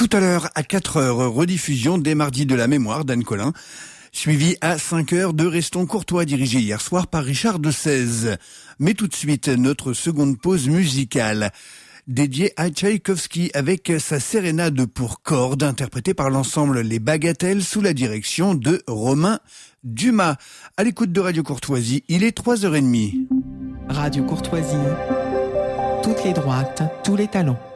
Tout à l'heure, à 4h, rediffusion des Mardis de la mémoire d'Anne Collin, suivi à 5h de Restons Courtois, dirigé hier soir par Richard de Sèze. Mais tout de suite, notre seconde pause musicale, dédiée à Tchaïkovski avec sa sérénade pour cordes, interprétée par l'ensemble Les Bagatelles sous la direction de Romain Dumas. À l'écoute de Radio Courtoisie, il est 3h30. Radio Courtoisie, toutes les droites, tous les talents.